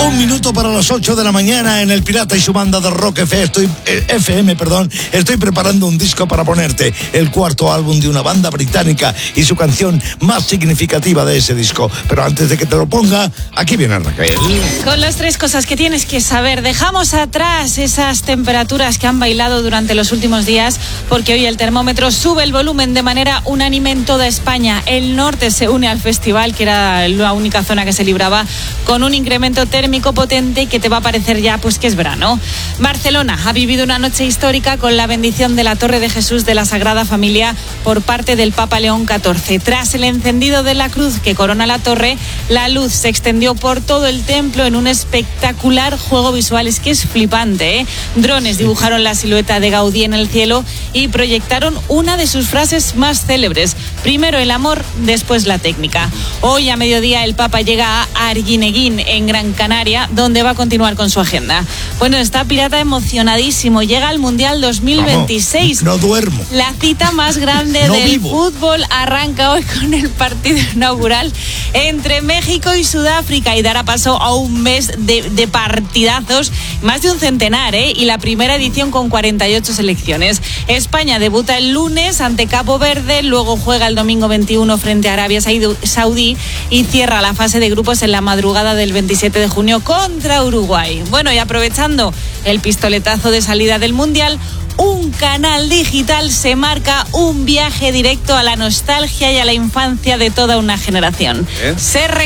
Un minuto para las 8 de la mañana en El Pirata y su banda de Rock FM. Estoy preparando un disco para ponerte, el cuarto álbum de una banda británica y su canción más significativa de ese disco. Pero antes de que te lo ponga, aquí viene Raquel. Con las 3 cosas que tienes que saber, dejamos atrás esas temperaturas que han bailado durante los últimos días, porque hoy el termómetro sube el volumen de manera unánime en toda España. El norte se une al festival, que era la única zona que se libraba con un incremento térmico potente que te va a parecer ya pues que es verano. Barcelona ha vivido una noche histórica con la bendición de la Torre de Jesús de la Sagrada Familia por parte del Papa León XIV. Tras el encendido de la cruz que corona la torre, la luz se extendió por todo el templo en un espectacular juego visual. Es que es flipante, ¿eh? Drones dibujaron la silueta de Gaudí en el cielo y proyectaron una de sus frases más célebres: primero el amor, después la técnica. Hoy a mediodía el Papa llega a Arguineguín, en Gran Canaria, donde va a continuar con su agenda. Bueno, está Pirata emocionadísimo. Llega al Mundial 2026. No duermo. La cita más grande del fútbol arranca hoy con el partido inaugural entre México y Sudáfrica y dará paso a un mes de partidazos, más de un centenar, y la primera edición con 48 selecciones. España debuta el lunes ante Cabo Verde, luego juega el domingo 21 frente a Arabia Saudí y cierra la fase de grupos en la madrugada del 27 de junio contra Uruguay. Bueno, y aprovechando el pistoletazo de salida del Mundial, un canal digital se marca un viaje directo a la nostalgia y a la infancia de toda una generación.